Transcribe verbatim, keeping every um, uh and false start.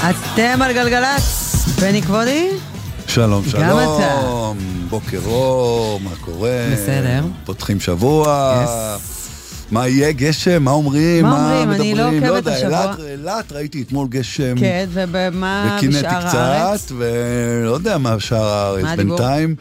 אתם על גלגלץ, בני כבודי? שלום, שלום. גם אתה. בוקר אור, מה קורה? בסדר. פותחים שבוע. Yes. מה יהיה גשם? מה אומרים? מה אומרים? מה אני לא מדברים? עוקבת יודע, השבוע. אילת, אילת, ראיתי אתמול גשם. כן, ובמה וקינאתי בשאר הארץ? קצת, ולא יודע מה בשאר הארץ מה הדיבור? בינתיים.